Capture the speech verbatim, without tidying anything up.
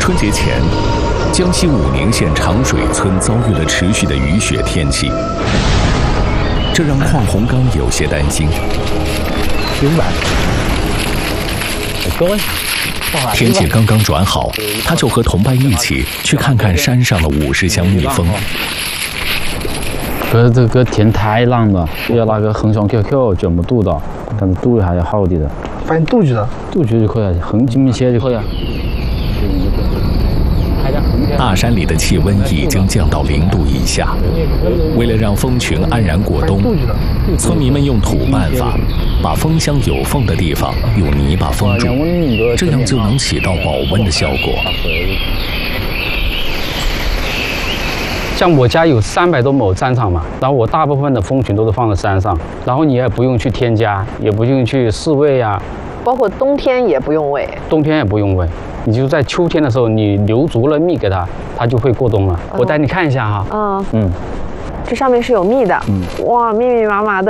春节前，江西武宁县长水村遭遇了持续的雨雪天气，这让邝洪刚有些担心。天气刚刚转好，他就和同伴一起去看看山上的五十箱蜜蜂。 可这个天太冷了，要拿个横向 Q Q 全部堵到，但是堵一下要好啲的。 把你堵住了， 堵住就可以了，横几米些就可以了。 大山里的气温已经降到零度以下，为了让蜂群安然过冬，村民们用土办法，把蜂箱有缝的地方用泥巴封住，这样就能起到保温的效果。 像我家有三百多亩战场嘛，然后我大部分的蜂群都是放在山上，然后你也不用去添加，也不用去试喂啊， 包括冬天也不用喂， 冬天也不用喂。你就在秋天的时候，你留足了蜜给它，它就会过冬了。我带你看一下哈。 嗯嗯， 这上面是有蜜的。 嗯， 哇，密密麻麻的。